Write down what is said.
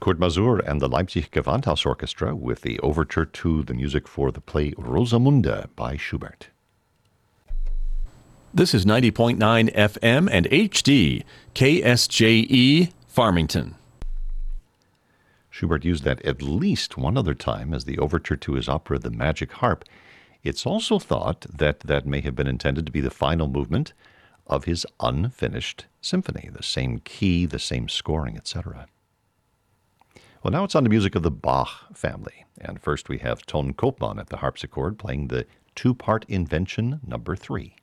Kurt Masur and the Leipzig Gewandhaus Orchestra with the overture to the music for the play Rosamunde by Schubert. This is 90.9 FM and HD, KSJE, Farmington. Schubert used that at least one other time as the overture to his opera The Magic Harp. It's also thought that that may have been intended to be the final movement of his unfinished symphony, the same key, the same scoring, etc. Well, now it's on the music of the Bach family. And first we have Ton Koopman at the harpsichord playing the two-part invention number 3.